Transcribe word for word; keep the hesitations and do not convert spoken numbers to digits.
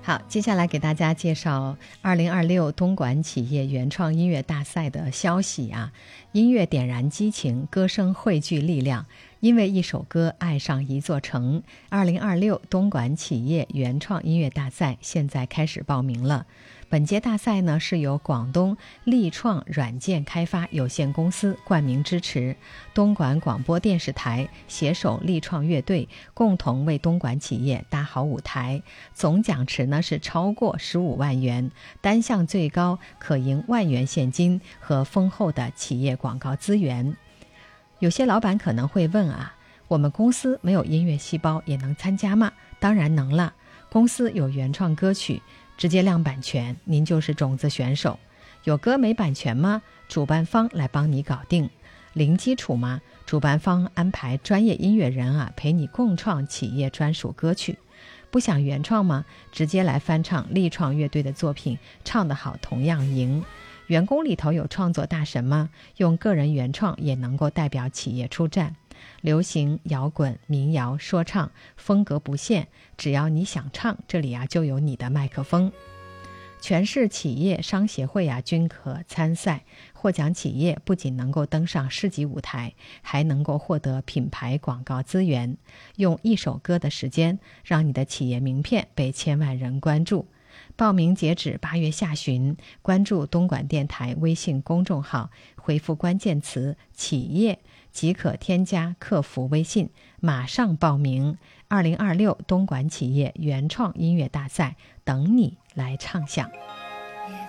好，接下来给大家介绍二零二六东莞企业原创音乐大赛的消息啊！音乐点燃激情，歌声汇聚力量，因为一首歌爱上一座城。二零二六东莞企业原创音乐大赛现在开始报名了。本届大赛呢是由广东力创软件开发有限公司冠名支持，东莞广播电视台携手力创乐队共同为东莞企业搭好舞台。总奖池呢是超过十五万元，单项最高可赢万元现金和丰厚的企业广告资源。有些老板可能会问啊，我们公司没有音乐细胞也能参加吗？当然能了，公司有原创歌曲，直接亮版权，您就是种子选手。有歌没版权吗？主办方来帮你搞定。零基础吗？主办方安排专业音乐人啊陪你共创企业专属歌曲。不想原创吗？直接来翻唱力创乐队的作品，唱得好同样赢。员工里头有创作大神吗？用个人原创也能够代表企业出战。流行、摇滚、民谣、说唱，风格不限，只要你想唱，这里啊就有你的麦克风。全市企业商协会啊均可参赛，获奖企业不仅能够登上市级舞台，还能够获得品牌广告资源。用一首歌的时间，让你的企业名片被千万人关注。报名截止八月下旬，关注东莞电台微信公众号，回复关键词企业即可添加客服微信，马上报名。二零二六东莞企业原创音乐大赛等你来唱响。